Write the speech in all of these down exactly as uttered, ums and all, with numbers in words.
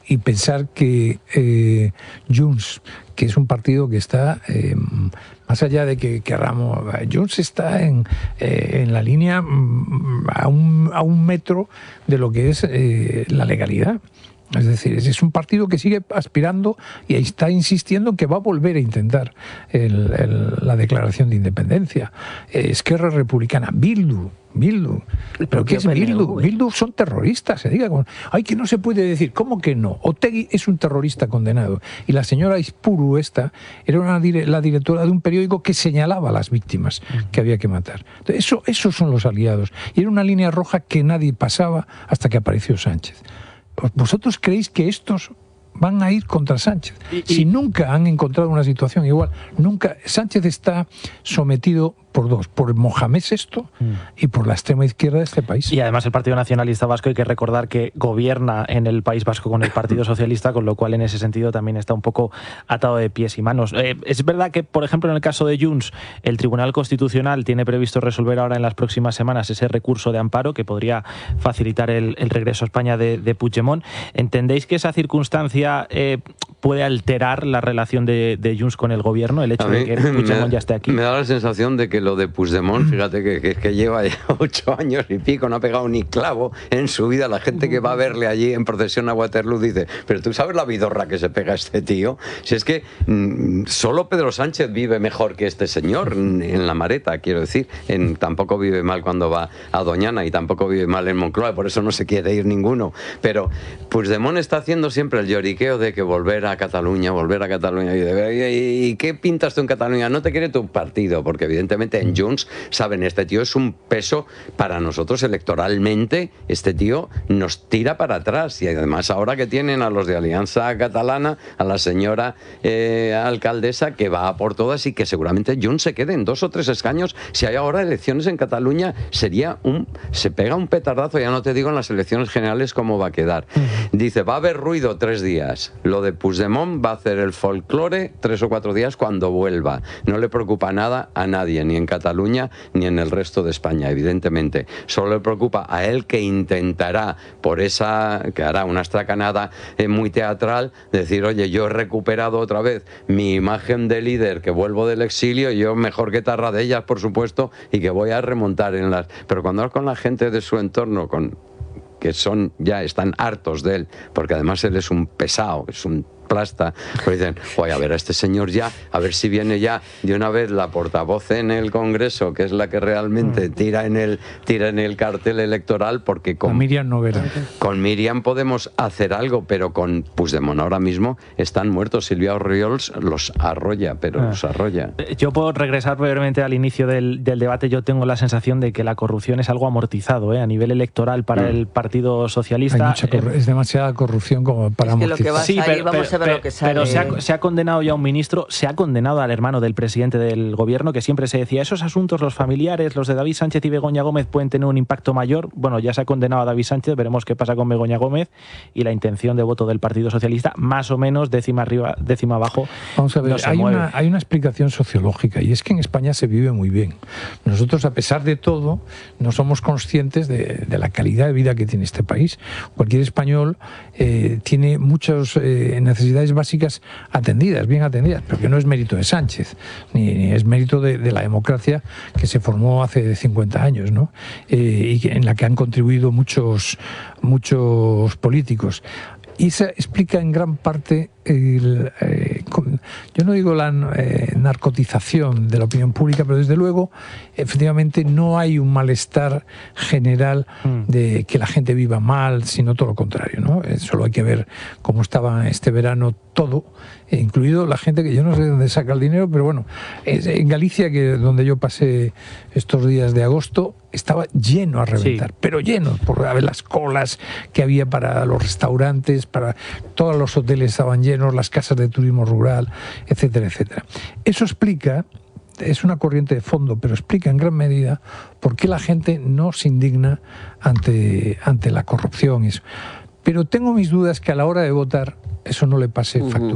y pensar que eh, Junts, que es un partido que está, eh, más allá de que queramos, Junts está en, eh, en la línea a un, a un metro de lo que es eh, la legalidad. Es decir, es un partido que sigue aspirando y está insistiendo en que va a volver a intentar el, el, la declaración de independencia. Esquerra Republicana, Bildu, Bildu. ¿Pero qué es Bildu? Bildu son terroristas, se diga. Con... Ay, que no se puede decir. ¿Cómo que no? Otegi es un terrorista condenado. Y la señora Ispuru esta era una dire la directora de un periódico que señalaba a las víctimas que había que matar. Entonces, eso, esos son los aliados. Y era una línea roja que nadie pasaba hasta que apareció Sánchez. ¿Vosotros creéis que estos van a ir contra Sánchez? Y, y... Si nunca han encontrado una situación igual, nunca. Sánchez está sometido por dos, por Mohamed sexto mm. y por la extrema izquierda de este país. Y además el Partido Nacionalista Vasco, hay que recordar que gobierna en el País Vasco con el Partido Socialista, con lo cual en ese sentido también está un poco atado de pies y manos. Eh, es verdad que, por ejemplo, en el caso de Junts, el Tribunal Constitucional tiene previsto resolver ahora en las próximas semanas ese recurso de amparo que podría facilitar el, el regreso a España de, de Puigdemont. ¿Entendéis que esa circunstancia eh, puede alterar la relación de, de Junts con el gobierno, el hecho de que Puigdemont me, ya esté aquí? Me da la sensación de que lo de Puigdemont, fíjate que, que, que lleva ya ocho años y pico, no ha pegado ni clavo en su vida. La gente que va a verle allí en procesión a Waterloo dice, pero tú sabes la vidorra que se pega este tío. Si es que mmm, solo Pedro Sánchez vive mejor que este señor en la Mareta, quiero decir. En, tampoco vive mal cuando va a Doñana y tampoco vive mal en Moncloa, por eso no se quiere ir ninguno. Pero Puigdemont está haciendo siempre el lloriqueo de que volver a Cataluña, volver a Cataluña. Y, de, ¿y, y qué pintas tú en Cataluña? No te quiere tu partido, porque evidentemente en Junts saben, este tío es un peso para nosotros electoralmente, este tío nos tira para atrás. Y además ahora que tienen a los de Alianza Catalana, a la señora eh, alcaldesa que va a por todas y que seguramente Junts se quede en dos o tres escaños. Si hay ahora elecciones en Cataluña, sería un, se pega un petardazo, ya no te digo en las elecciones generales cómo va a quedar. Dice, va a haber ruido tres días. Lo de Puigdemont va a hacer el folclore tres o cuatro días cuando vuelva. No le preocupa nada a nadie, ni en Cataluña ni en el resto de España, evidentemente. Solo le preocupa a él, que intentará, por esa, que hará una estracanada eh, muy teatral, decir, oye, yo he recuperado otra vez mi imagen de líder, que vuelvo del exilio, y yo mejor que Tarradellas, por supuesto, y que voy a remontar en las... Pero cuando hablas con la gente de su entorno, con que son ya están hartos de él, porque además él es un pesado, es un plasta, pues dicen, oye, a ver a este señor ya, a ver si viene ya de una vez la portavoz en el Congreso, que es la que realmente tira en el tira en el cartel electoral, porque con, con Miriam Noguera. Con Miriam podemos hacer algo, pero con Puigdemont ahora mismo están muertos. Silvia Orriols los arrolla, pero ah. los arrolla. Yo puedo regresar brevemente al inicio del, del debate. Yo tengo la sensación de que la corrupción es algo amortizado, ¿eh? A nivel electoral para mm. el Partido Socialista. Hay mucha eh, es demasiada corrupción como para es que amortizar. Lo que va a salir, sí, pero, vamos pero, a ver lo que sale. Pero se ha, se ha condenado ya a un ministro, se ha condenado al hermano del presidente del gobierno, que siempre se decía, esos asuntos, los familiares, los de David Sánchez y Begoña Gómez pueden tener un impacto mayor. Bueno, ya se ha condenado a David Sánchez, veremos qué pasa con Begoña Gómez, y la intención de voto del Partido Socialista, más o menos décima arriba, décima abajo. Vamos a ver, no se hay, mueve. una, hay una explicación sociológica, y es que en España se vive muy bien. Nosotros, a pesar de todo, no somos conscientes de, de la calidad de vida que tiene este país. Cualquier español eh, tiene muchas eh, necesidades básicas atendidas, bien atendidas, pero que no es mérito de Sánchez, ni, ni es mérito de, de la democracia que se formó hace cincuenta años, ¿no? Eh, y que, en la que han contribuido muchos, muchos políticos. Y eso explica en gran parte, el, eh, yo no digo la eh, narcotización de la opinión pública, pero desde luego, efectivamente, no hay un malestar general de que la gente viva mal, sino todo lo contrario, ¿no? Eh, solo hay que ver cómo estaba este verano todo, eh, incluido la gente que yo no sé de dónde saca el dinero, pero bueno, eh, en Galicia, que donde yo pasé estos días de agosto, estaba lleno a reventar, sí. pero lleno, por ver las colas que había para los restaurantes, para todos los hoteles estaban llenos, las casas de turismo rural, etcétera, etcétera. Eso explica, es una corriente de fondo, pero explica en gran medida por qué la gente no se indigna ante, ante la corrupción. Eso. Pero tengo mis dudas que a la hora de votar eso no le pase factura.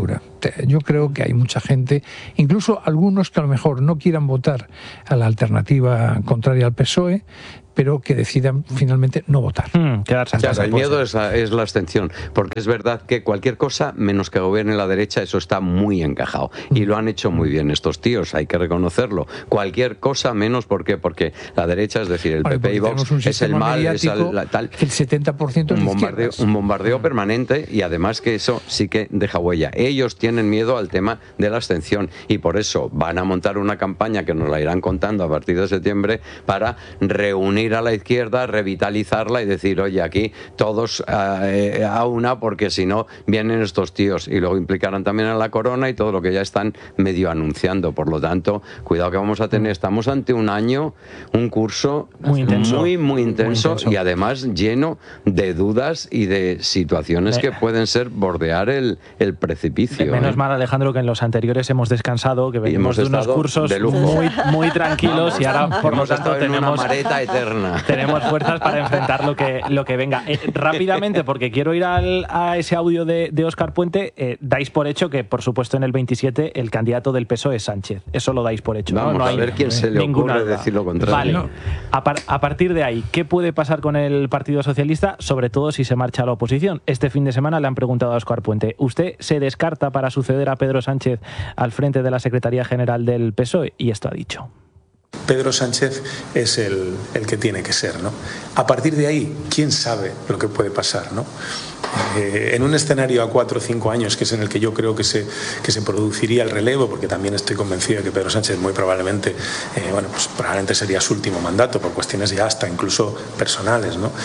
yo creo que hay mucha gente, incluso algunos que a lo mejor no quieran votar a la alternativa contraria al P S O E, pero que decidan finalmente no votar. Mm, quedarse claro, el miedo es la, es la abstención, porque es verdad que cualquier cosa, menos que gobierne la derecha, eso está muy encajado. Y lo han hecho muy bien estos tíos, hay que reconocerlo. Cualquier cosa menos, ¿por qué? Porque la derecha, es decir, el Vale, P P y Vox es el mal, es el, la, tal. El setenta por ciento es un de bombardeo, un bombardeo permanente, y además que eso sí que deja huella. Ellos tienen miedo al tema de la abstención y por eso van a montar una campaña que nos la irán contando a partir de septiembre para reunir a la izquierda, revitalizarla y decir, oye, aquí todos eh, a una, porque si no vienen estos tíos, y luego implicarán también a la corona y todo lo que ya están medio anunciando. Por lo tanto, cuidado que vamos a tener, estamos ante un año, un curso muy intenso, muy, muy intenso, muy intenso. Y además lleno de dudas y de situaciones eh, que pueden ser bordear el, el precipicio. Menos ¿eh? mal, Alejandro, que en los anteriores hemos descansado, que venimos de unos cursos de lujo. muy, muy tranquilos. Vamos, y ahora, por lo tanto, tenemos, una mareta eterna. tenemos fuerzas para enfrentar lo que, lo que venga. Eh, rápidamente, porque quiero ir al, a ese audio de, de Óscar Puente, eh, dais por hecho que, por supuesto, en el veintisiete el candidato del P S O E es Sánchez. Eso lo dais por hecho. Vamos ¿no? No a hay ver quién se le ocurre duda. decir lo contrario. Vale. No. A, par, a partir de ahí, ¿qué puede pasar con el Partido Socialista? Sobre todo si se marcha a la oposición. Este fin de semana le han preguntado a Óscar Puente, ¿usted se descarta para suceder a Pedro Sánchez al frente de la Secretaría General del P S O E? Y esto ha dicho. Pedro Sánchez es el, el que tiene que ser, ¿no? A partir de ahí, ¿quién sabe lo que puede pasar, ¿no? Eh, en un escenario a cuatro o cinco años, que es en el que yo creo que se, que se produciría el relevo, porque también estoy convencido de que Pedro Sánchez muy probablemente, eh, bueno, pues probablemente sería su último mandato, por cuestiones ya hasta incluso personales, ¿no?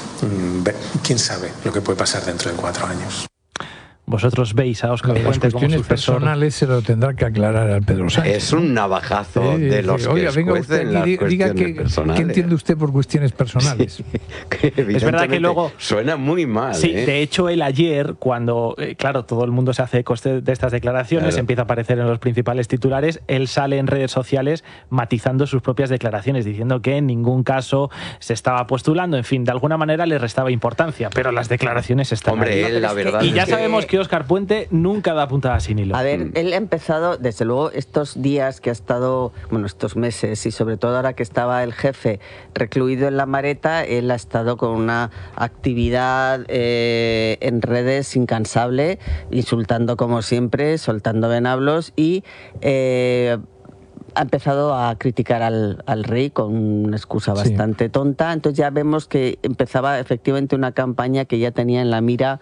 ¿Quién sabe lo que puede pasar dentro de cuatro años? Vosotros veis a Óscar Puente como cuestiones sucesor. Personales se lo tendrá que aclarar al Pedro Sánchez. Es un navajazo sí, de los sí. que Oiga, venga usted las aquí, diga que, personales. ¿qué entiende usted por cuestiones personales? Sí, que es verdad que luego suena muy mal. Sí, ¿eh? de hecho él ayer, cuando eh, claro, todo el mundo se hace eco de estas declaraciones, claro. Empieza a aparecer en los principales titulares, él sale en redes sociales matizando sus propias declaraciones, diciendo que en ningún caso se estaba postulando, en fin, de alguna manera le restaba importancia, pero las declaraciones están Hombre, ahí. él, la verdad y ya es sabemos que... que Óscar Puente nunca da puntada sin hilo. A ver, él ha empezado, desde luego, estos días que ha estado, bueno, estos meses, y sobre todo ahora que estaba el jefe recluido en la Mareta, él ha estado con una actividad eh, en redes incansable, insultando como siempre, soltando venablos y... Eh, ha empezado a criticar al, al rey con una excusa bastante sí. tonta. Entonces ya vemos que empezaba efectivamente una campaña que ya tenía en la mira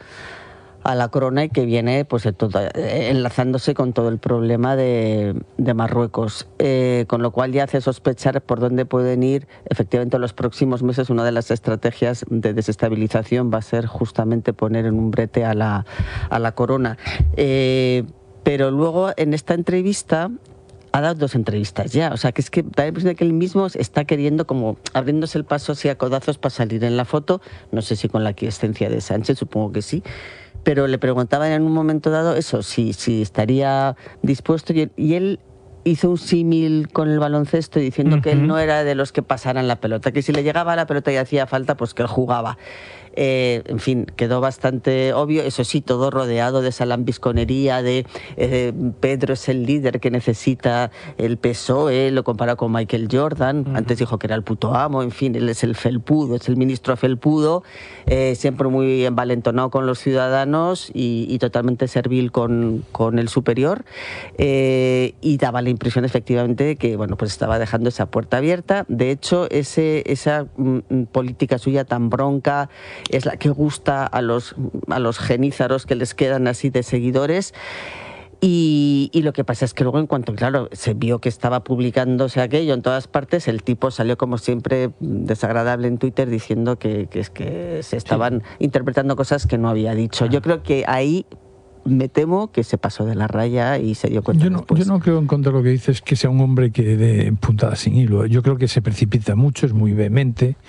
a la corona y que viene pues todo, eh, enlazándose con todo el problema de, de Marruecos, eh, con lo cual ya hace sospechar por dónde pueden ir efectivamente en los próximos meses. Una de las estrategias de desestabilización va a ser justamente poner en un brete a la, a la corona. Eh, pero luego en esta entrevista ha dado dos entrevistas ya, o sea que es que da la impresión de que él mismo está queriendo como abriéndose el paso así a codazos para salir en la foto, no sé si con la aquiescencia de Sánchez, supongo que sí, pero le preguntaban en un momento dado eso, si, si estaría dispuesto, y él, y él hizo un símil con el baloncesto diciendo uh-huh. que él no era de los que pasaran la pelota, que si le llegaba la pelota y hacía falta, pues que él jugaba. Eh, en fin, quedó bastante obvio, eso sí, todo rodeado de esa lambisconería de eh, Pedro es el líder que necesita el P S O E, lo compara con Michael Jordan, uh-huh. antes dijo que era el puto amo, en fin, él es el felpudo, es el ministro felpudo, eh, siempre muy envalentonado con los ciudadanos y, y totalmente servil con, con el superior, eh, y daba la impresión efectivamente de que bueno, pues estaba dejando esa puerta abierta. De hecho, ese, esa mm, política suya tan bronca es la que gusta a los, a los genízaros que les quedan así de seguidores. Y, y lo que pasa es que luego, en cuanto, claro, se vio que estaba publicándose aquello en todas partes, el tipo salió como siempre desagradable en Twitter diciendo que, que, es que se estaban sí. interpretando cosas que no había dicho. Yo creo que ahí me temo que se pasó de la raya y se dio cuenta yo no, después. Yo no creo, en contra de lo que dices, que sea un hombre que dé puntada sin hilo. Yo creo que se precipita mucho, es muy vehemente.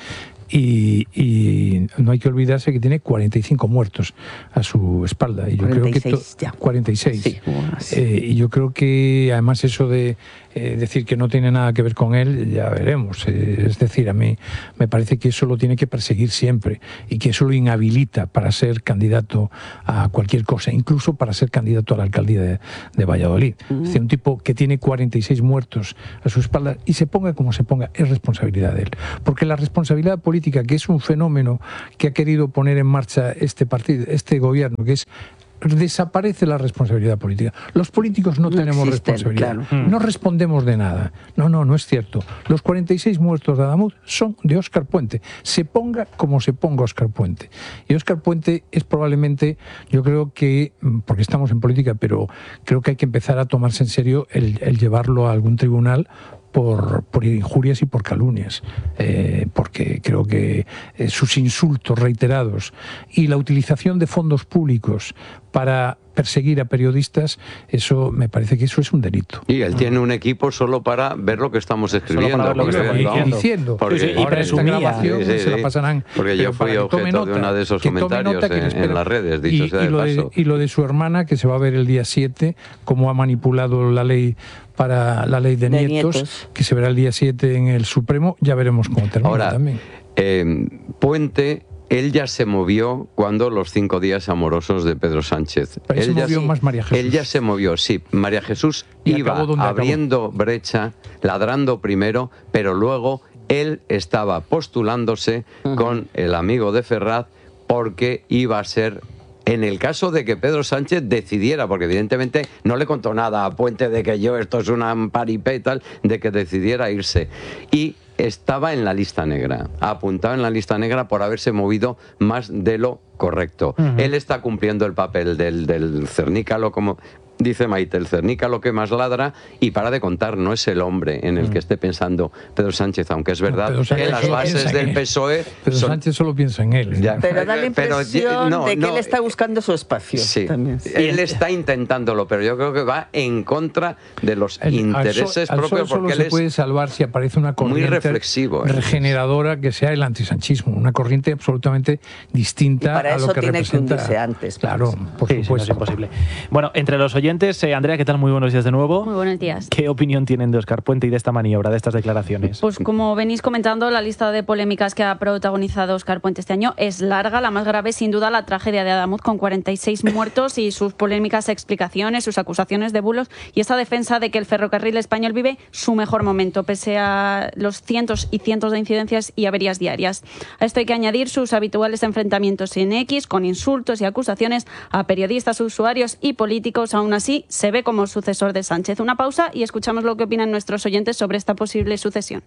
y, y no hay que olvidarse que tiene cuarenta y cinco muertos a su espalda. Y yo cuarenta y seis creo que ya. cuarenta y seis. Sí, eh, y yo creo que además eso de eh, decir que no tiene nada que ver con él, ya veremos. Eh, es decir, a mí me parece que eso lo tiene que perseguir siempre y que eso lo inhabilita para ser candidato a cualquier cosa, incluso para ser candidato a la alcaldía de, de Valladolid. Mm. Es decir, un tipo que tiene cuarenta y seis muertos a su espalda y se ponga como se ponga, es responsabilidad de él. Porque la responsabilidad política, que es un fenómeno que ha querido poner en marcha este partido, este gobierno, que es desaparece la responsabilidad política. Los políticos no, no tenemos existen, responsabilidad. Claro. No respondemos de nada. No, no, no es cierto. Los cuarenta y seis muertos de Adamuz son de Óscar Puente. Se ponga como se ponga Óscar Puente. Y Óscar Puente es probablemente, yo creo que, porque estamos en política, pero creo que hay que empezar a tomarse en serio el, el llevarlo a algún tribunal Por, por injurias y por calumnias, eh, porque creo que eh, sus insultos reiterados y la utilización de fondos públicos para perseguir a periodistas, eso me parece que eso es un delito. Y él tiene un equipo solo para ver lo que estamos escribiendo. Solo para ver lo que estamos diciendo. Porque, sí, sí, y ahora esta grabación sí, sí, se la pasarán. Porque yo fui objeto de uno de esos comentarios en, en las redes, dicho y, sea y de lo paso. De, y lo de su hermana, que se va a ver el día siete, cómo ha manipulado la ley para la ley de, de nietos, nietos, que se verá el día siete en el Supremo, ya veremos cómo termina. Ahora, también. Eh, Puente, él ya se movió cuando los cinco días amorosos de Pedro Sánchez. Pero él se movió ya, más María Jesús. Él ya se movió, sí. María Jesús y iba abriendo acabó. brecha, ladrando primero, pero luego él estaba postulándose uh-huh. con el amigo de Ferraz porque iba a ser... En el caso de que Pedro Sánchez decidiera, porque evidentemente no le contó nada a Puente de que yo, esto es una paripé y tal, de que decidiera irse. Y estaba en la lista negra, apuntado en la lista negra por haberse movido más de lo correcto. Uh-huh. Él está cumpliendo el papel del, del cernícalo, como dice Maite, el cernícalo que más ladra, y para de contar, no es el hombre en el que esté pensando Pedro Sánchez, aunque es verdad no, que las bases del P S O E... Pedro son... Sánchez solo piensa en él. Ya. Pero da la impresión pero, no, de que no, él está buscando su espacio. Sí, también. Él está intentándolo, pero yo creo que va en contra de los el, intereses al sol, propios. Al sol porque solo él se puede salvar si aparece una corriente muy reflexivo, ¿eh? regeneradora que sea el antisanchismo, una corriente absolutamente distinta y para a lo eso que tiene representa. Que antes, claro, por sí, supuesto. Sí, no es imposible. Bueno, entre los oyentes, eh, Andrea, ¿qué tal? Muy buenos días de nuevo. Muy buenos días. ¿Qué opinión tienen de Óscar Puente y de esta maniobra, de estas declaraciones? Pues como venís comentando, la lista de polémicas que ha protagonizado Óscar Puente este año es larga. La más grave, sin duda, la tragedia de Adamuz, con cuarenta y seis muertos y sus polémicas explicaciones, sus acusaciones de bulos y esta defensa de que el ferrocarril español vive su mejor momento, pese a los cientos y cientos de incidencias y averías diarias. A esto hay que añadir sus habituales enfrentamientos en X, con insultos y acusaciones a periodistas, usuarios y políticos. Aún así, se ve como sucesor de Sánchez. Una pausa y escuchamos lo que opinan nuestros oyentes sobre esta posible sucesión.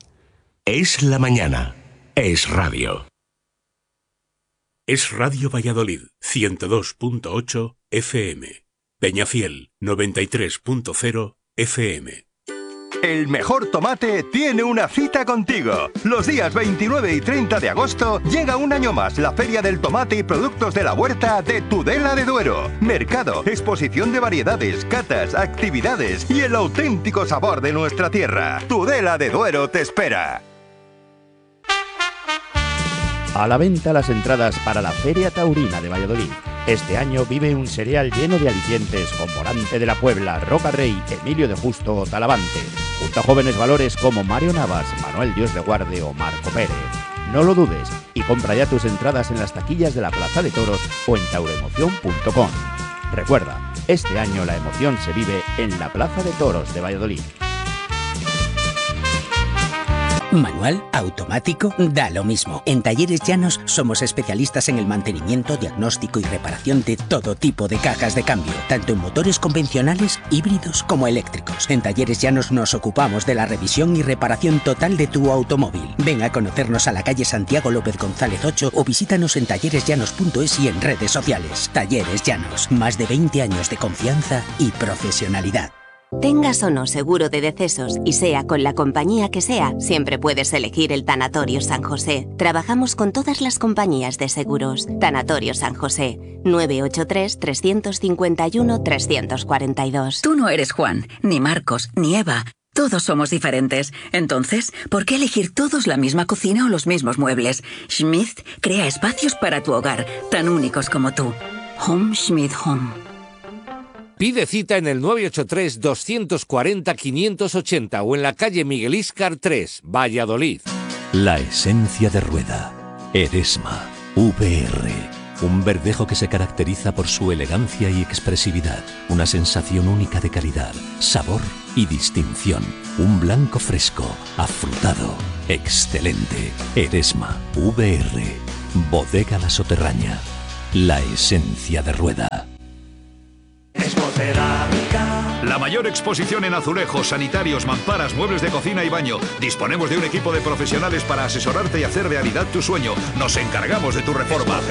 Es la mañana. Es radio. Es Radio Valladolid, ciento dos punto ocho F M. Peñafiel, noventa y tres punto cero F M. El mejor tomate tiene una cita contigo. Los días veintinueve y treinta de agosto llega un año más la Feria del Tomate y Productos de la Huerta de Tudela de Duero. Mercado, exposición de variedades, catas, actividades y el auténtico sabor de nuestra tierra. Tudela de Duero te espera. A la venta las entradas para la Feria Taurina de Valladolid. Este año vive un serial lleno de alicientes con Morante de la Puebla, Roca Rey, Emilio de Justo o Talavante, junto a jóvenes valores como Mario Navas, Manuel Dios de Guarde o Marco Pérez. No lo dudes y compra ya tus entradas en las taquillas de la Plaza de Toros o en tauroemoción punto com. Recuerda, este año la emoción se vive en la Plaza de Toros de Valladolid. Manual, automático, da lo mismo. En Talleres Llanos somos especialistas en el mantenimiento, diagnóstico y reparación de todo tipo de cajas de cambio, tanto en motores convencionales, híbridos como eléctricos. En Talleres Llanos nos ocupamos de la revisión y reparación total de tu automóvil. Ven a conocernos a la calle Santiago López González ocho o visítanos en talleres llanos punto es y en redes sociales. Talleres Llanos, más de veinte años de confianza y profesionalidad. Tengas o no seguro de decesos y sea con la compañía que sea, siempre puedes elegir el Tanatorio San José. Trabajamos con todas las compañías de seguros. Tanatorio San José, nueve ocho tres, tres cinco uno, tres cuatro dos. Tú no eres Juan, ni Marcos, ni Eva. Todos somos diferentes. Entonces, ¿por qué elegir todos la misma cocina o los mismos muebles? Schmidt crea espacios para tu hogar, tan únicos como tú. Home Schmidt Home. Pide cita en el nueve ocho tres, dos cuatro cero, cinco ocho cero o en la calle Miguel Íscar tres, Valladolid. La esencia de Rueda. Eresma. V R. Un verdejo que se caracteriza por su elegancia y expresividad. Una sensación única de calidad, sabor y distinción. Un blanco fresco, afrutado, excelente. Eresma. V R. Bodega La Soterraña. La esencia de Rueda. La mayor exposición en azulejos, sanitarios, mamparas, muebles de cocina y baño. Disponemos de un equipo de profesionales para asesorarte y hacer realidad tu sueño. Nos encargamos de tu reforma.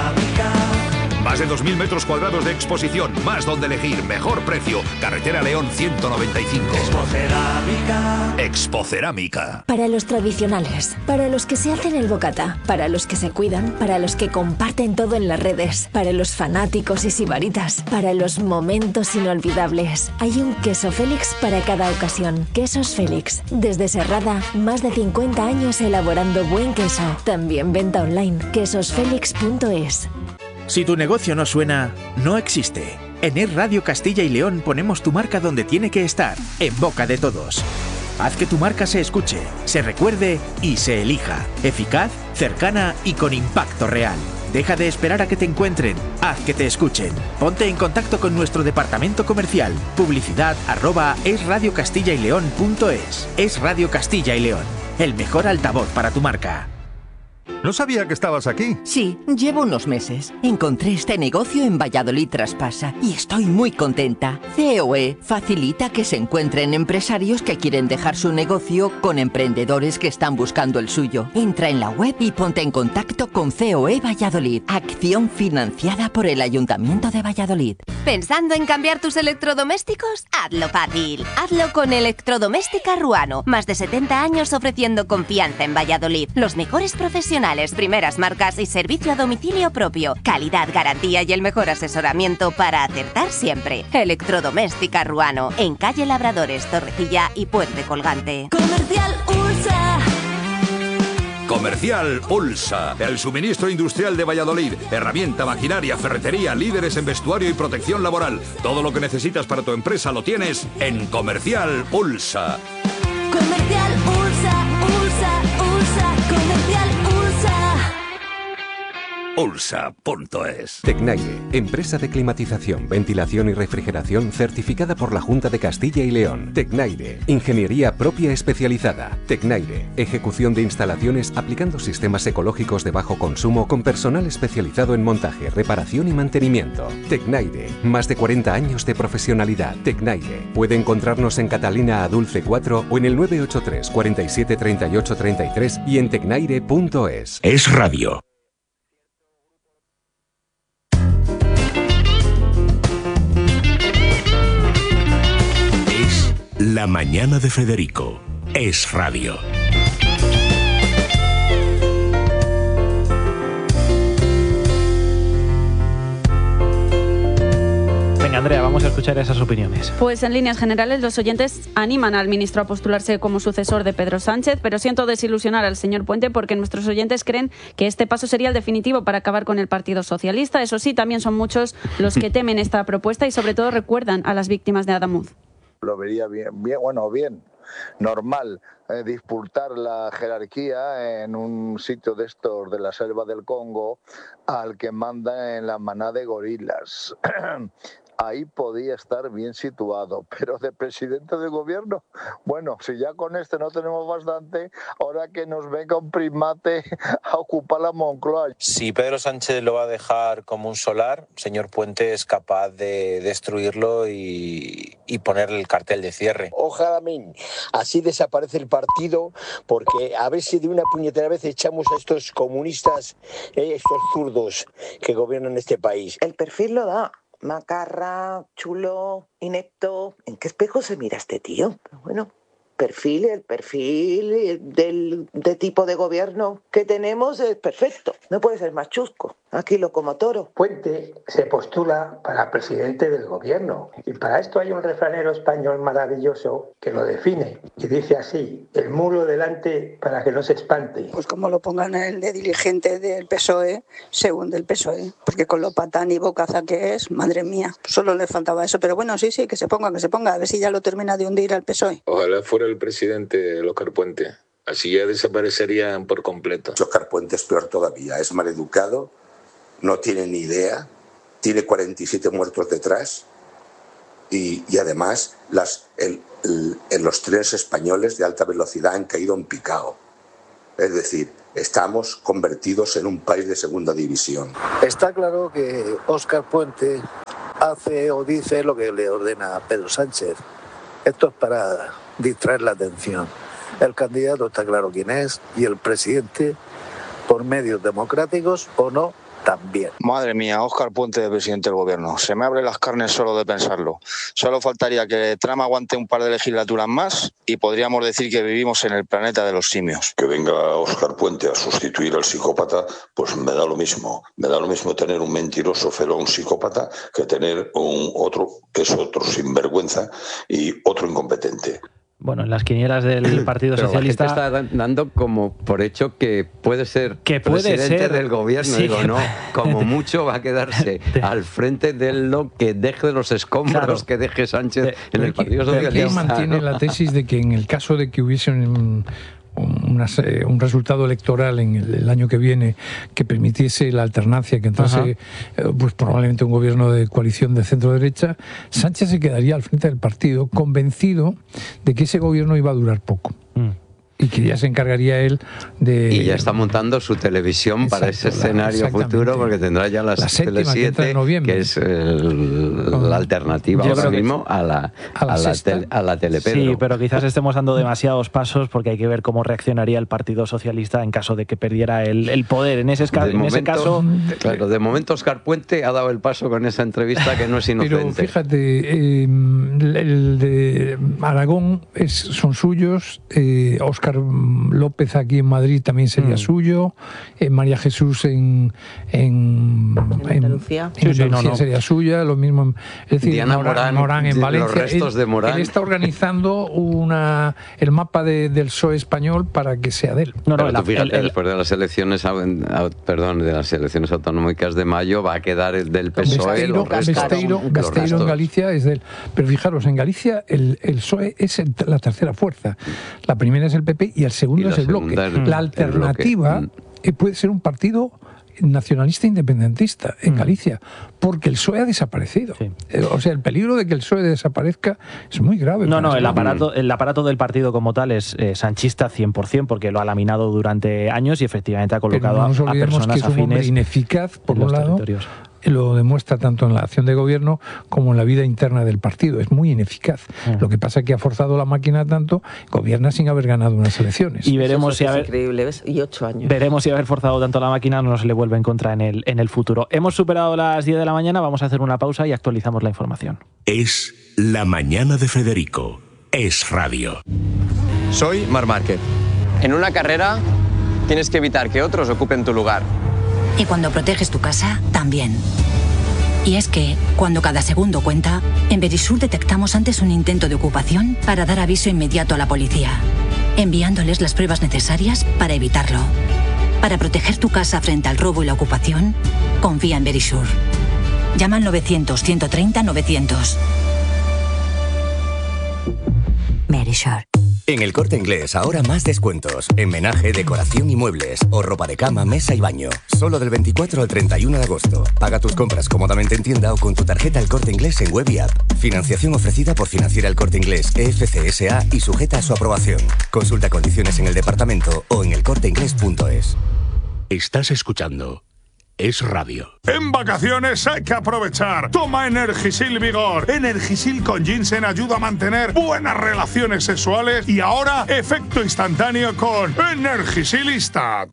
Más de dos mil metros cuadrados de exposición, más donde elegir, mejor precio. Carretera León ciento noventa y cinco. Expocerámica. Expocerámica. Para los tradicionales, para los que se hacen el bocata, para los que se cuidan, para los que comparten todo en las redes, para los fanáticos y sibaritas, para los momentos inolvidables. Hay un queso Félix para cada ocasión. Quesos Félix. Desde Serrada, más de cincuenta años elaborando buen queso. También venta online. quesos félix punto es. Si tu negocio no suena, no existe. En Es Radio Castilla y León ponemos tu marca donde tiene que estar, en boca de todos. Haz que tu marca se escuche, se recuerde y se elija. Eficaz, cercana y con impacto real. Deja de esperar a que te encuentren, haz que te escuchen. Ponte en contacto con nuestro departamento comercial. Publicidad arroba esradiocastillaileón.es. Es Radio Castilla y León, el mejor altavoz para tu marca. No sabía que estabas aquí. Sí, llevo unos meses. Encontré este negocio en Valladolid Traspasa y estoy muy contenta. C O E facilita que se encuentren empresarios que quieren dejar su negocio con emprendedores que están buscando el suyo. Entra en la web y ponte en contacto con C O E Valladolid. Acción financiada por el Ayuntamiento de Valladolid. ¿Pensando en cambiar tus electrodomésticos? Hazlo fácil. Hazlo con Electrodoméstica Ruano. Más de setenta años ofreciendo confianza en Valladolid. Los mejores profesionales, primeras marcas y servicio a domicilio propio. Calidad, garantía y el mejor asesoramiento para acertar siempre. Electrodoméstica Ruano. En calle Labradores, Torrecilla y Puente Colgante. Comercial Ursa. Comercial Ulsa, el suministro industrial de Valladolid. Herramienta, maquinaria, ferretería, líderes en vestuario y protección laboral. Todo lo que necesitas para tu empresa lo tienes en Comercial Ulsa. Comercial Ursa, Ursa, Ursa, Comercial Ursa. Ulsa punto es. Tecnaire, empresa de climatización, ventilación y refrigeración certificada por la Junta de Castilla y León. Tecnaire, ingeniería propia especializada. Tecnaire, ejecución de instalaciones aplicando sistemas ecológicos de bajo consumo con personal especializado en montaje, reparación y mantenimiento. Tecnaire, más de cuarenta años de profesionalidad. Tecnaire, puede encontrarnos en Catalina Adulce cuatro o en el nueve ocho tres, cuarenta y siete, treinta y ocho, treinta y tres y en tecnaire punto es. Es Radio. La mañana de Federico. Es Radio. Venga, Andrea, vamos a escuchar esas opiniones. Pues en líneas generales los oyentes animan al ministro a postularse como sucesor de Pedro Sánchez, pero siento desilusionar al señor Puente porque nuestros oyentes creen que este paso sería el definitivo para acabar con el Partido Socialista. Eso sí, también son muchos los que temen esta propuesta y sobre todo recuerdan a las víctimas de Adamuz. Lo vería bien, bien bueno, bien, normal, eh, disputar la jerarquía en un sitio de estos de la selva del Congo al que manda en la manada de gorilas. Ahí podía estar bien situado, pero de presidente de gobierno, bueno, si ya con este no tenemos bastante, ahora que nos venga un primate a ocupar la Moncloa. Si Pedro Sánchez lo va a dejar como un solar, señor Puente es capaz de destruirlo y, y ponerle el cartel de cierre. Ojalá, men, así desaparece el partido, porque a ver si de una puñetera vez echamos a estos comunistas, eh, estos zurdos que gobiernan este país. El perfil lo da. Macarra, chulo, inepto. ¿En qué espejo se mira este tío? Pero bueno, perfil, el perfil del de tipo de gobierno que tenemos es perfecto. No puede ser más chusco. aquí locomotora. Puente se postula para presidente del gobierno y para esto hay un refranero español maravilloso que lo define y dice así: el mulo delante para que no se espante. Pues como lo pongan el de dirigente del P S O E, según del P S O E, porque con lo patán y bocaza que es, madre mía, solo le faltaba eso. Pero bueno, sí, sí, que se ponga, que se ponga, a ver si ya lo termina de hundir al P S O E. Ojalá fuera el presidente Óscar Puente, así ya desaparecerían por completo. Óscar Puente es peor todavía, es maleducado, no tiene ni idea, tiene cuarenta y siete muertos detrás y, y además las, el, el, en los trenes españoles de alta velocidad han caído en picado. Es decir, estamos convertidos en un país de segunda división. Está claro que Óscar Puente hace o dice lo que le ordena Pedro Sánchez. Esto es para distraer la atención. El candidato está claro quién es y el presidente, por medios democráticos o no, también. Madre mía, Óscar Puente de presidente del gobierno. Se me abren las carnes solo de pensarlo. Solo faltaría que Trump aguante un par de legislaturas más y podríamos decir que vivimos en el planeta de los simios. Que venga Óscar Puente a sustituir al psicópata, pues me da lo mismo. Me da lo mismo tener un mentiroso feroz, un psicópata, que tener un otro que es otro sinvergüenza y otro incompetente. Bueno, en las quinielas del Partido Pero Socialista... La gente está dando como por hecho que puede ser que puede presidente ser, del gobierno. Sí, Digo, que... no, como mucho va a quedarse al frente de lo que deje de los escombros claro. que deje Sánchez de, en el Partido Socialista. Él mantiene ¿no? la tesis de que en el caso de que hubiese un... Una, un resultado electoral en el, el año que viene que permitiese la alternancia, que entrase eh, pues probablemente un gobierno de coalición de centro-derecha, Sánchez se quedaría al frente del partido convencido de que ese gobierno iba a durar poco. Mm. Y que ya se encargaría él de... Y ya está montando su televisión Exacto, para ese escenario futuro, porque tendrá ya las la Tele siete, que, que es el, la alternativa ahora mismo a la, a la, a la, tel, a la Telepedro. Sí, pero quizás estemos dando demasiados pasos porque hay que ver cómo reaccionaría el Partido Socialista en caso de que perdiera el, el poder. En ese, en momento, ese caso... Claro, de momento Óscar Puente ha dado el paso con esa entrevista que no es inocente. Pero fíjate, eh, el de Aragón es, son suyos, eh, Óscar López aquí en Madrid también sería mm. suyo, eh, María Jesús en, en, en Andalucía, en, en sí, Andalucía sí, no, no. sería suya, lo mismo, es decir, Diana Morán, Morán en Valencia. Los restos él, de Morán. Él está organizando una, el mapa de, del P S O E español para que sea de él. No, no, Pero tú fíjate, el, el, después de las elecciones, perdón, de las elecciones autonómicas de mayo va a quedar el del P S O E. Besteiro, los restos, Besteiro, los Besteiro restos. en Galicia es de él. Pero fijaros, en Galicia el, el P S O E es el, la tercera fuerza. La primera es el P P y el segundo y es el bloque. El, la alternativa bloque. puede ser un partido nacionalista independentista en mm. Galicia, porque el P S O E ha desaparecido. Sí. O sea, el peligro de que el P S O E desaparezca es muy grave. No, no, el aparato, el aparato del partido como tal es eh, sanchista cien por cien, porque lo ha laminado durante años y efectivamente ha colocado Pero no nos a, a personas que es un hombre afines ineficaz, por un lado, territorios. Lo demuestra tanto en la acción de gobierno como en la vida interna del partido. Es muy ineficaz. Mm. Lo que pasa es que ha forzado la máquina tanto, gobierna sin haber ganado unas elecciones. Y veremos si haber, increíble, ¿ves? Y ocho años. Veremos si haber forzado tanto la máquina no se le vuelve en contra en el, en el futuro. Hemos superado las diez de la mañana, vamos a hacer una pausa y actualizamos la información. Es La Mañana de Federico. Es radio. Soy Marc Márquez. En una carrera tienes que evitar que otros ocupen tu lugar. Y cuando proteges tu casa, también. Y es que, cuando cada segundo cuenta, en Verisur detectamos antes un intento de ocupación para dar aviso inmediato a la policía, enviándoles las pruebas necesarias para evitarlo. Para proteger tu casa frente al robo y la ocupación, confía en Verisur. Llama al novecientos, ciento treinta, novecientos. Verisur. En El Corte Inglés ahora más descuentos. En menaje, decoración y muebles. O ropa de cama, mesa y baño. Solo del veinticuatro al treinta y uno de agosto. Paga tus compras cómodamente en tienda o con tu tarjeta El Corte Inglés en web y app. Financiación ofrecida por Financiera El Corte Inglés E F C S A y sujeta a su aprobación. Consulta condiciones en el departamento o en el corte inglés punto es. Estás escuchando Es Radio. En vacaciones hay que aprovechar. Toma Energisil Vigor. Energisil con ginseng ayuda a mantener buenas relaciones sexuales y ahora efecto instantáneo con Energisilista.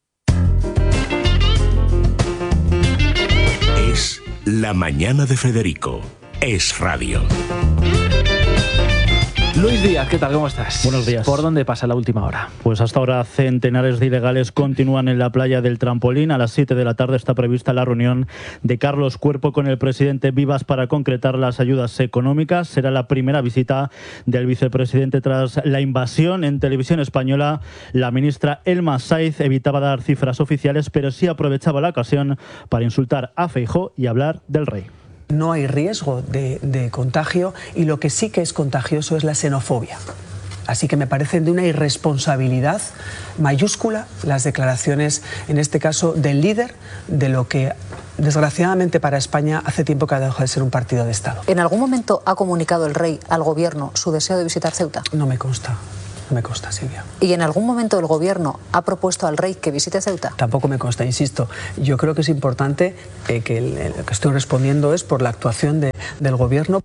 Es La Mañana de Federico. Es Radio. Luis Díaz, ¿qué tal? ¿Cómo estás? Buenos días. ¿Por dónde pasa la última hora? Pues hasta ahora centenares de ilegales continúan en la playa del Trampolín. A las siete de la tarde está prevista la reunión de Carlos Cuerpo con el presidente Vivas para concretar las ayudas económicas. Será la primera visita del vicepresidente tras la invasión. En Televisión Española, la ministra Elma Saiz evitaba dar cifras oficiales, pero sí aprovechaba la ocasión para insultar a Feijóo y hablar del rey. No hay riesgo de, de contagio y lo que sí que es contagioso es la xenofobia. Así que me parecen de una irresponsabilidad mayúscula las declaraciones, en este caso, del líder de lo que, desgraciadamente para España, hace tiempo que ha dejado de ser un partido de Estado. ¿En algún momento ha comunicado el rey al gobierno su deseo de visitar Ceuta? No me consta. No me consta, Silvia. ¿Y en algún momento el gobierno ha propuesto al rey que visite Ceuta? Tampoco me consta, insisto. Yo creo que es importante eh, que el, el, lo que estoy respondiendo es por la actuación de, del gobierno.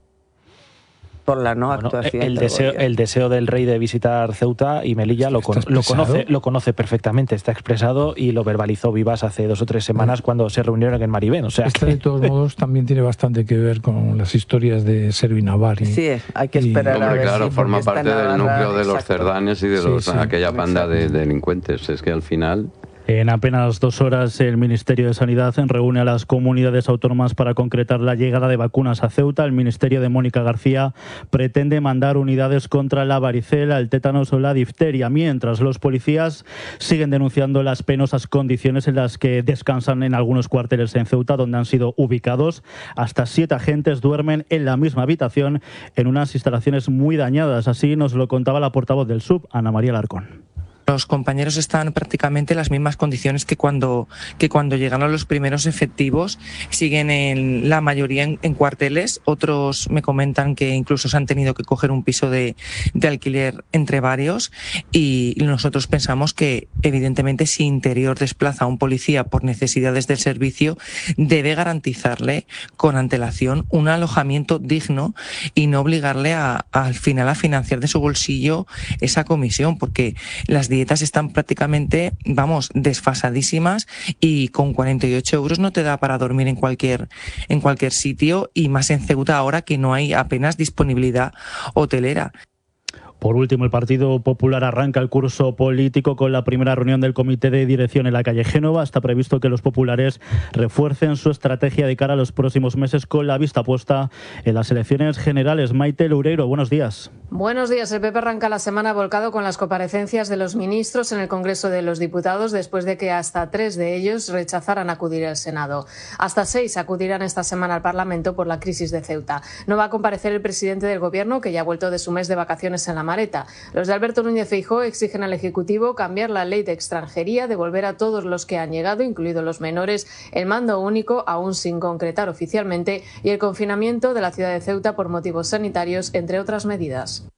Por la no bueno, actuación el del deseo gobierno. el deseo del rey de visitar Ceuta y Melilla lo, con, lo conoce lo conoce perfectamente, está expresado y lo verbalizó Vivas hace dos o tres semanas cuando se reunieron en Maribén. O sea, Esta, que... de todos modos, también tiene bastante que ver con las historias de Servinavari. Sí, hay que esperar y... a Hombre, ver claro, si forma parte del núcleo de los exacto. cerdanes y de los, Sí, sí. aquella panda de, de delincuentes. Es que al final... En apenas dos horas, el Ministerio de Sanidad reúne a las comunidades autónomas para concretar la llegada de vacunas a Ceuta. El Ministerio de Mónica García pretende mandar unidades contra la varicela, el tétanos o la difteria, mientras los policías siguen denunciando las penosas condiciones en las que descansan en algunos cuarteles en Ceuta, donde han sido ubicados. Hasta siete agentes duermen en la misma habitación en unas instalaciones muy dañadas. Así nos lo contaba la portavoz del S U B, Ana María Larcón. Los compañeros están prácticamente en las mismas condiciones que cuando, que cuando llegaron los primeros efectivos. Siguen en la mayoría en, en cuarteles. Otros me comentan que incluso se han tenido que coger un piso de, de alquiler entre varios. Y nosotros pensamos que, evidentemente, si Interior desplaza a un policía por necesidades del servicio, debe garantizarle con antelación un alojamiento digno y no obligarle a, a, al final a financiar de su bolsillo esa comisión, porque las dietas están prácticamente, vamos, desfasadísimas y con cuarenta y ocho euros no te da para dormir en cualquier, en cualquier sitio, y más en Ceuta ahora que no hay apenas disponibilidad hotelera. Por último, el Partido Popular arranca el curso político con la primera reunión del Comité de Dirección en la calle Génova. Está previsto que los populares refuercen su estrategia de cara a los próximos meses con la vista puesta en las elecciones generales. Maite Loureiro, buenos días. Buenos días. El P P arranca la semana volcado con las comparecencias de los ministros en el Congreso de los Diputados después de que hasta tres de ellos rechazaran acudir al Senado. Hasta seis acudirán esta semana al Parlamento por la crisis de Ceuta. No va a comparecer el presidente del Gobierno, que ya ha vuelto de su mes de vacaciones en la Mareta. Los de Alberto Núñez Feijóo exigen al Ejecutivo cambiar la ley de extranjería, devolver a todos los que han llegado, incluidos los menores, el mando único, aún sin concretar oficialmente, y el confinamiento de la ciudad de Ceuta por motivos sanitarios, entre otras medidas.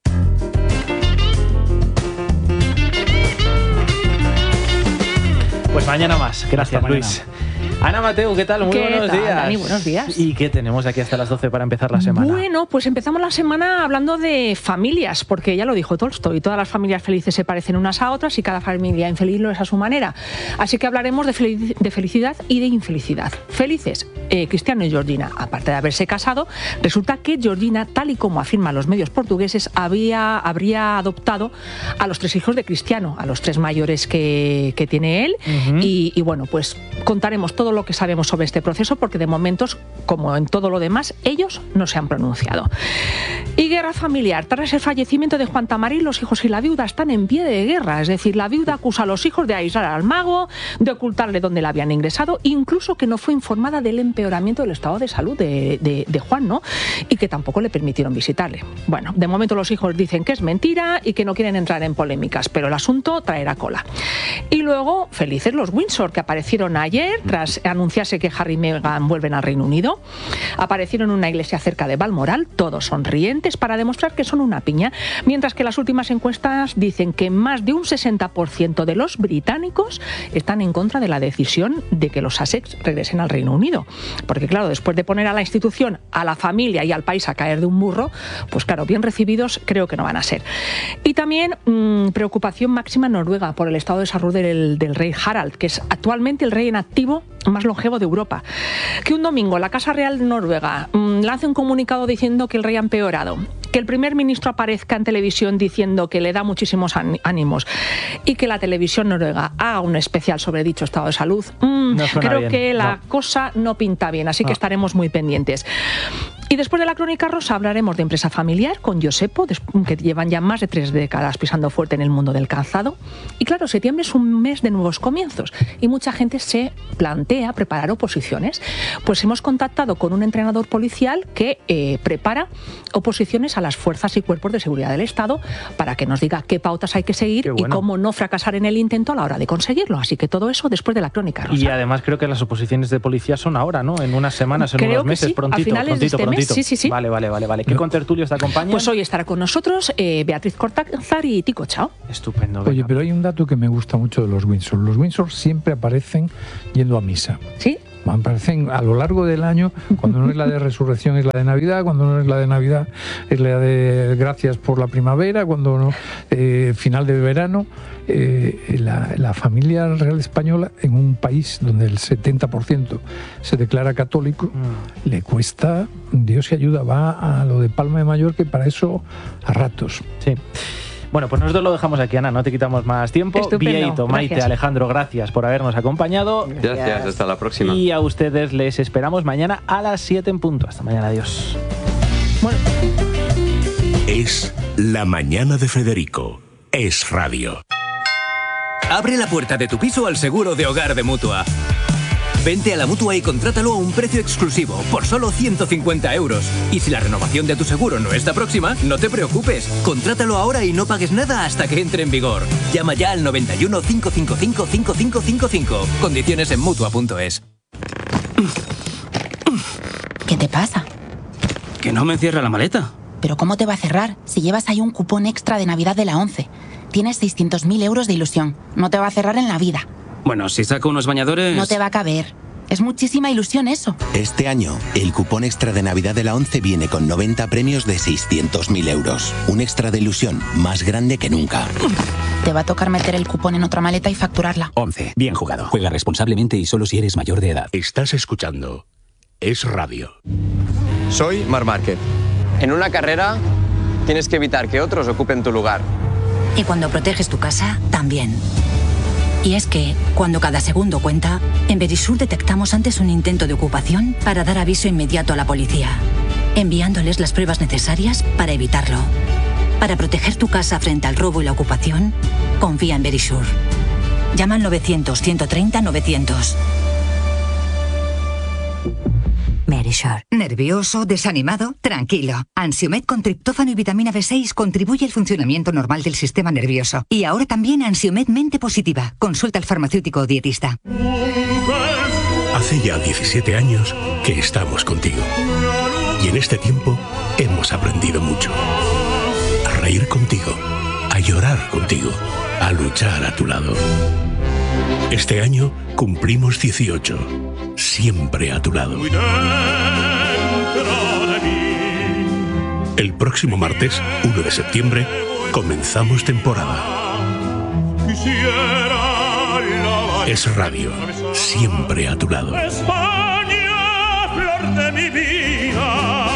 Pues mañana más. Gracias, Luis. Ana Mateu, ¿qué tal? Muy ¿Qué buenos tal, días. Dani? Buenos días. ¿Y qué tenemos aquí hasta las doce para empezar la semana? Bueno, pues empezamos la semana hablando de familias, porque ya lo dijo Tolstoy, todas las familias felices se parecen unas a otras y cada familia infeliz lo es a su manera. Así que hablaremos de, fel- de felicidad y de infelicidad. Felices, eh, Cristiano y Georgina, aparte de haberse casado, resulta que Georgina, tal y como afirman los medios portugueses, había, habría adoptado a los tres hijos de Cristiano, a los tres mayores que, que tiene él. Uh-huh. y, y bueno, pues contaremos todo lo que sabemos sobre este proceso, porque de momentos, como en todo lo demás, ellos no se han pronunciado. Y guerra familiar. Tras el fallecimiento de Juan Tamarí, los hijos y la viuda están en pie de guerra. Es decir, la viuda acusa a los hijos de aislar al mago, de ocultarle dónde la habían ingresado, incluso que no fue informada del empeoramiento del estado de salud de, de, de Juan, ¿no? Y que tampoco le permitieron visitarle. Bueno, de momento los hijos dicen que es mentira y que no quieren entrar en polémicas, pero el asunto traerá cola. Y luego, felices los Windsor, que aparecieron ayer tras anunciarse que Harry y Meghan vuelven al Reino Unido. Aparecieron en una iglesia cerca de Balmoral, todos sonrientes, para demostrar que son una piña, mientras que las últimas encuestas dicen que más de un sesenta por ciento de los británicos están en contra de la decisión de que los Sussex regresen al Reino Unido. Porque claro, después de poner a la institución, a la familia y al país a caer de un burro, pues claro, bien recibidos creo que no van a ser. Y también mmm, preocupación máxima en Noruega por el estado de salud del, del rey Harald, que es actualmente el rey en activo más longevo de Europa. Que un domingo la Casa Real de Noruega mmm, lanza un comunicado diciendo que el rey ha empeorado, que el primer ministro aparezca en televisión diciendo que le da muchísimos ánimos y que la televisión noruega haga un especial sobre dicho estado de salud, mmm, no creo bien. que la no. cosa no pinta bien, así no. que estaremos muy pendientes. Y después de la Crónica Rosa hablaremos de empresa familiar con Josepo, que llevan ya más de tres décadas pisando fuerte en el mundo del calzado. Y claro, septiembre es un mes de nuevos comienzos y mucha gente se plantea preparar oposiciones. Pues hemos contactado con un entrenador policial que eh, prepara oposiciones a las fuerzas y cuerpos de seguridad del Estado para que nos diga qué pautas hay que seguir bueno. y cómo no fracasar en el intento a la hora de conseguirlo. Así que todo eso después de la Crónica Rosa. Y además creo que las oposiciones de policía son ahora, ¿no? En unas semanas, en creo unos meses, sí, prontito, a finales prontito, de este prontito. Mes, sí, sí, sí. Vale, vale, vale, vale. ¿Qué contertulios te acompañan? Pues hoy estará con nosotros eh, Beatriz Cortázar y Tico Chao. Estupendo. Oye, pero hay un dato que me gusta mucho de los Windsor. Los Windsor siempre aparecen yendo a misa. ¿Sí? Aparecen a lo largo del año, cuando no es la de Resurrección es la de Navidad, cuando no es la de Navidad es la de Gracias por la primavera, cuando no, eh, final de verano. Eh, la, la familia real española, en un país donde el setenta por ciento se declara católico, mm. le cuesta, Dios y ayuda, va a lo de Palma de Mallorca y para eso a ratos. Sí. Bueno, pues nosotros lo dejamos aquí, Ana, no te quitamos más tiempo. Estupendo, Vieito, Maite, gracias. Alejandro, gracias por habernos acompañado. Gracias. gracias, hasta la próxima. Y a ustedes les esperamos mañana a las siete en punto. Hasta mañana, adiós. Bueno. Es La Mañana de Federico. Es Radio. Abre la puerta de tu piso al seguro de hogar de Mutua. Vente a la Mutua y contrátalo a un precio exclusivo, por solo ciento cincuenta euros. Y si la renovación de tu seguro no está próxima, no te preocupes. Contrátalo ahora y no pagues nada hasta que entre en vigor. Llama ya al noventa y uno, cinco cinco cinco, cinco cinco cinco cinco. Condiciones en Mutua punto es. ¿Qué te pasa? Que no me cierra la maleta. ¿Pero cómo te va a cerrar si llevas ahí un cupón extra de Navidad de la ONCE? Tienes seiscientos mil euros de ilusión. No te va a cerrar en la vida. Bueno, si saco unos bañadores... No te va a caber. Es muchísima ilusión eso. Este año, el cupón extra de Navidad de la ONCE viene con noventa premios de seiscientos mil euros. Un extra de ilusión más grande que nunca. Te va a tocar meter el cupón en otra maleta y facturarla. ONCE. Bien jugado. Juega responsablemente y solo si eres mayor de edad. Estás escuchando Es Radio. Soy Marc Márquez. En una carrera tienes que evitar que otros ocupen tu lugar. Y cuando proteges tu casa, también. Y es que, cuando cada segundo cuenta, en Verisur detectamos antes un intento de ocupación para dar aviso inmediato a la policía, enviándoles las pruebas necesarias para evitarlo. Para proteger tu casa frente al robo y la ocupación, confía en Verisur. Llama al novecientos, ciento treinta, novecientos. Verisur. ¿Nervioso? ¿Desanimado? Tranquilo. Ansiomed con triptófano y vitamina B seis contribuye al funcionamiento normal del sistema nervioso. Y ahora también Ansiomed Mente Positiva. Consulta al farmacéutico o dietista. Hace ya diecisiete años que estamos contigo. Y en este tiempo hemos aprendido mucho. A reír contigo, a llorar contigo, a luchar a tu lado. Este año cumplimos dieciocho. Siempre a tu lado. El próximo martes, uno de septiembre, comenzamos temporada. Es Radio. Siempre a tu lado. España, flor de mi vida.